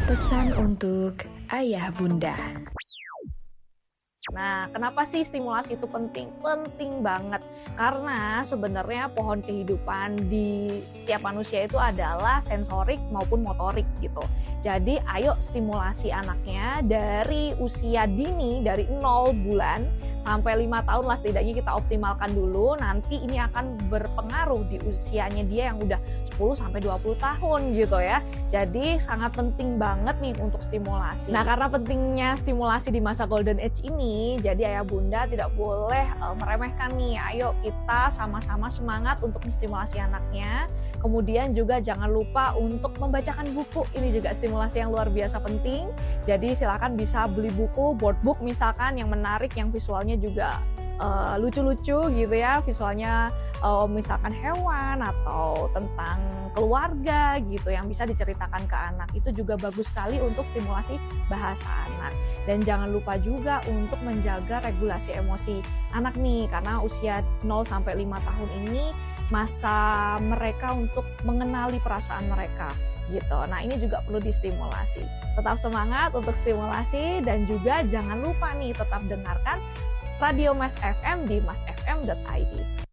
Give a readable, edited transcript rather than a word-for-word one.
Pesan untuk ayah bunda. Nah, kenapa sih stimulasi itu penting? Penting banget. Karena sebenarnya pohon kehidupan di setiap manusia itu adalah sensorik maupun motorik gitu. Jadi ayo stimulasi anaknya dari usia dini, dari 0 bulan sampai 5 tahun lah setidaknya kita optimalkan dulu. Nanti ini akan berpengaruh di usianya dia yang udah 10 sampai 20 tahun gitu ya. Jadi sangat penting banget nih untuk stimulasi. Nah, karena pentingnya stimulasi di masa golden age ini, jadi ayah bunda tidak boleh meremehkan nih. Ayo kita sama-sama semangat untuk menstimulasi anaknya. Kemudian juga jangan lupa untuk membacakan buku. Ini juga stimulasi yang luar biasa penting. Jadi silakan bisa beli buku, board book misalkan yang menarik, yang visualnya juga lucu-lucu gitu ya, visualnya misalkan hewan atau tentang keluarga gitu yang bisa diceritakan ke anak. Itu juga bagus sekali untuk stimulasi bahasa anak. Dan jangan lupa juga untuk menjaga regulasi emosi anak nih, karena usia 0 sampai 5 tahun ini masa mereka untuk mengenali perasaan mereka gitu. Nah, ini juga perlu distimulasi. Tetap semangat untuk stimulasi dan juga jangan lupa nih tetap dengarkan Radio Mas FM di masfm.id.